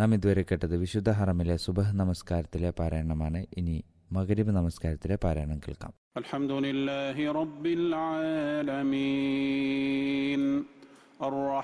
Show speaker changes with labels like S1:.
S1: നാം ഇതുവരെ കേട്ടത് വിശുദ്ധ ഹറമിലെ സുബഹ് നമസ്കാരത്തിലെ പാരായണമാണ്. ഇനി മഗ്രിബ് നമസ്കാരത്തിലെ പാരായണം കേൾക്കാം.
S2: അൽഹംദുലില്ലാഹി റബ്ബിൽ ആലമീൻ.